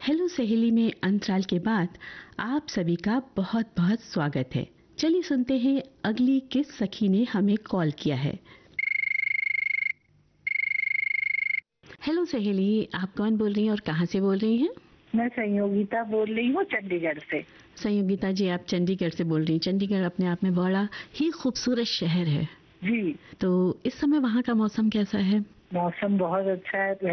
Hello सहेली में अंतराल के बाद आप सभी का बहुत बहुत स्वागत है। चलिए सुनते हैं अगली किस सखी ने हमें कॉल किया है। हेलो सहेली, आप कौन बोल रही हैं और कहाँ से बोल रही हैं? मैं संयोगिता बोल रही हूँ चंडीगढ़ से। संयोगिता जी, आप चंडीगढ़ से बोल रही हैं। चंडीगढ़ अपने आप में बड़ा ही खूबसूरत शहर है जी। तो इस समय वहाँ का मौसम कैसा है? मौसम बहुत अच्छा है।